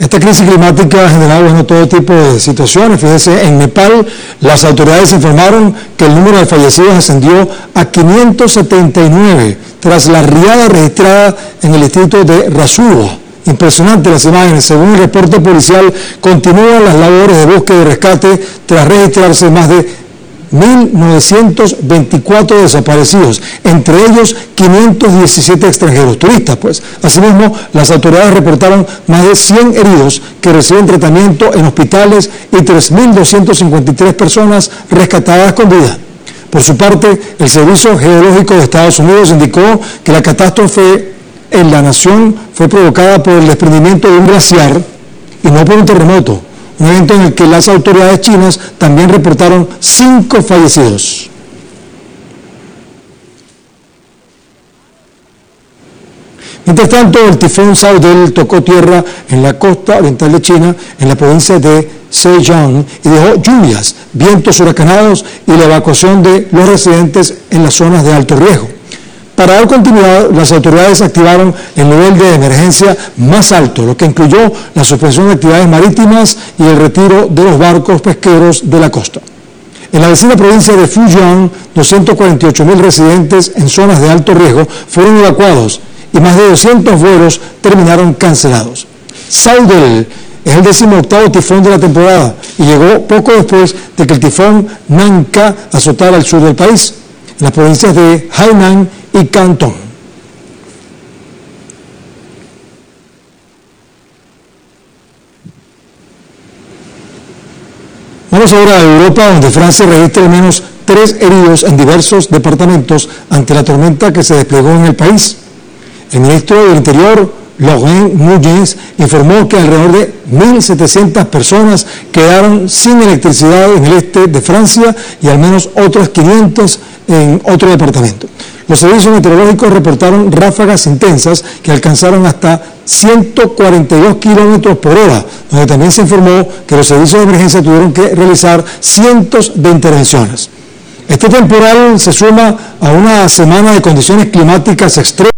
Esta crisis climática ha generado todo tipo de situaciones. Fíjense, en Nepal las autoridades informaron que el número de fallecidos ascendió a 579 tras la riada registrada en el distrito de Rasuwa. Impresionante las imágenes. Según el reporte policial, continúan las labores de búsqueda y rescate tras registrarse más de 1.924 desaparecidos, entre ellos 517 extranjeros turistas. Asimismo, las autoridades reportaron más de 100 heridos que reciben tratamiento en hospitales y 3.253 personas rescatadas con vida. Por su parte, el Servicio Geológico de Estados Unidos indicó que la catástrofe en la nación fue provocada por el desprendimiento de un glaciar y no por un terremoto. Un evento en el que las autoridades chinas también reportaron 5 fallecidos. Mientras tanto, el tifón Saudel tocó tierra en la costa oriental de China, en la provincia de Zhejiang, y dejó lluvias, vientos huracanados y la evacuación de los residentes en las zonas de alto riesgo. Para dar continuidad, las autoridades activaron el nivel de emergencia más alto, lo que incluyó la suspensión de actividades marítimas y el retiro de los barcos pesqueros de la costa. En la vecina provincia de Fujian, 248.000 residentes en zonas de alto riesgo fueron evacuados y más de 200 vuelos terminaron cancelados. Saudel es el 18º tifón de la temporada y llegó poco después de que el tifón Nanka azotara el sur del país, en las provincias de Hainan y Cantón. Vamos ahora a Europa, donde Francia registra al menos 3 heridos en diversos departamentos ante la tormenta que se desplegó en el país. El ministro del Interior, Laurent Nunez, informó que alrededor de 1.700 personas quedaron sin electricidad en el este de Francia y al menos otros 500 en otro departamento. Los servicios meteorológicos reportaron ráfagas intensas que alcanzaron hasta 142 kilómetros por hora, donde también se informó que los servicios de emergencia tuvieron que realizar cientos de intervenciones. Este temporal se suma a una semana de condiciones climáticas extremas